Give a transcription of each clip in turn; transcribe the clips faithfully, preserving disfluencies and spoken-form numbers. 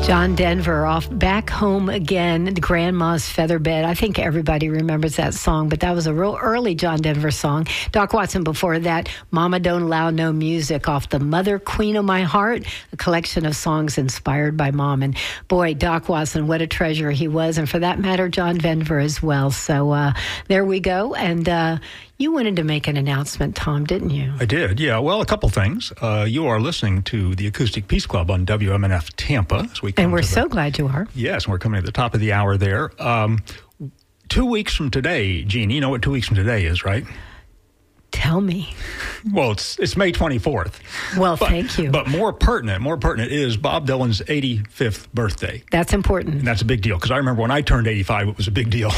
John Denver off Back Home Again, Grandma's Feather Bed. I think everybody remembers that song, but that was a real early John Denver song. Doc Watson before that, Mama Don't Allow No Music off the Mother Queen of My Heart, a collection of songs inspired by Mom. And boy, Doc Watson, what a treasure he was. And for that matter, John Denver as well. So uh, there we go. And uh, you wanted to make an announcement, Tom, didn't you? I did, yeah. Well, a couple things. Uh, you are listening to the Acoustic Peace Club on W M N F Tampa. As we come and we're the, so glad you are. Yes, we're coming at the top of the hour there. Um, two weeks from today, Jeannie, you know what two weeks from today is, right? Tell me. Well, it's it's May twenty-fourth. Well, but, thank you. But more pertinent, more pertinent is Bob Dylan's eighty-fifth birthday. That's important. And that's a big deal, because I remember when I turned eighty-five, it was a big deal.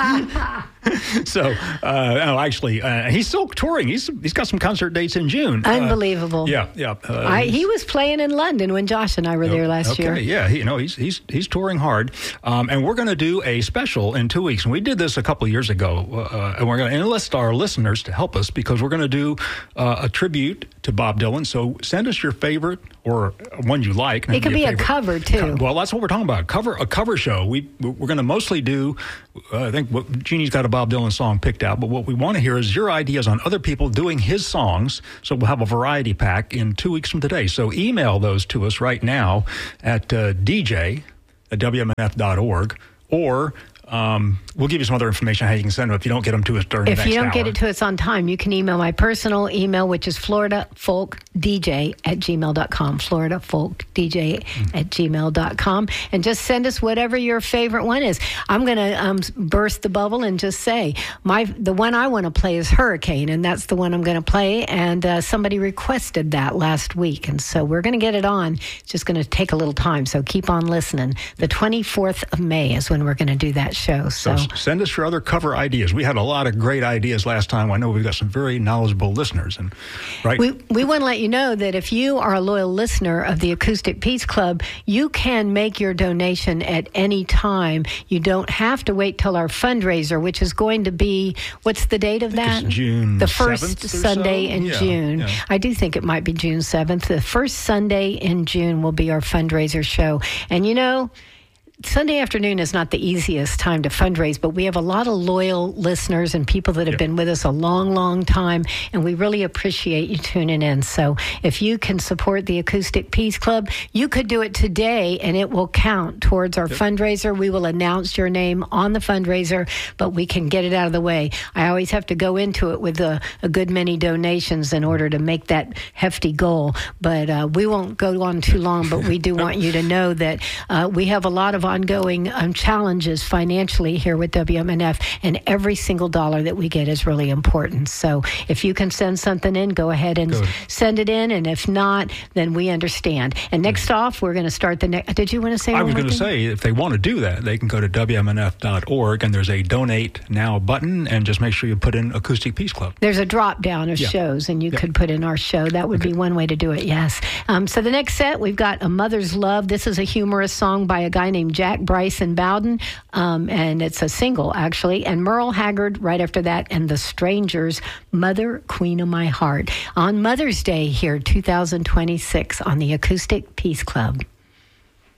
So, uh, no, actually, uh, he's still touring. He's He's got some concert dates in June. Unbelievable. Uh, yeah, yeah. Uh, I, he was playing in London when Josh and I were there last okay, year. Yeah, he, you know, he's he's he's touring hard, um, and we're going to do a special in two weeks. And we did this a couple of years ago, uh, and we're going to enlist our listeners to help us, because we're going to do uh, a tribute to Bob Dylan. So send us your favorite or one you like. It could be a cover too. Well, that's what we're talking about. Cover a cover show. We we're going to mostly do. Uh, I think what, Jeannie's got a Bob Dylan song picked out, but what we want to hear is your ideas on other people doing his songs. So we'll have a variety pack in two weeks from today. So email those to us right now at uh, d j at w m n f dot org, or Um, we'll give you some other information how you can send them if you don't get them to us during if the next you don't hour. get it to us on time, you can email my personal email, which is florida folk d j at gmail dot com, florida folk d j at gmail dot com, and just send us whatever your favorite one is. I'm going to um, burst the bubble and just say my the one I want to play is Hurricane, and that's the one I'm going to play, and uh, somebody requested that last week, and so we're going to get it on. It's just going to take a little time, so keep on listening. The twenty-fourth of May is when we're going to do that show. So. so send us your other cover ideas. We had a lot of great ideas last time. I know we've got some very knowledgeable listeners, and right. We we want to let you know that if you are a loyal listener of the Acoustic Peace Club, you can make your donation at any time. You don't have to wait till our fundraiser, which is going to be, what's the date of I think that? It's June the first Sunday so. in yeah, June. Yeah. I do think it might be June seventh. The first Sunday in June will be our fundraiser show. And you know, Sunday afternoon is not the easiest time to fundraise, but we have a lot of loyal listeners and people that have yeah. been with us a long, long time, and we really appreciate you tuning in. So if you can support the Acoustic Peace Club, you could do it today, and it will count towards our yep. fundraiser. We will announce your name on the fundraiser, but we can get it out of the way. I always have to go into it with a, a good many donations in order to make that hefty goal, but uh, we won't go on too long, but we do want you to know that uh, we have a lot of ongoing um, challenges financially here with W M N F, and every single dollar that we get is really important. So if you can send something in, go ahead and Good. send it in, and if not, then we understand. And next mm-hmm. off, we're going to start the next. Did you want to say? I one was going to say, if they want to do that, they can go to w m n f dot org, and there's a Donate Now button, and just make sure you put in Acoustic Peace Club. There's a drop down of yeah. shows, and you yeah. could put in our show. That would okay. be one way to do it. Yes. Um, so the next set, we've got A Mother's Love. This is a humorous song by a guy named Jack Bryson Bowden, um, and it's a single, actually. And Merle Haggard right after that, and The Strangers, Mother, Queen of My Heart. On Mother's Day here, two thousand twenty-six, on the Acoustic Peace Club.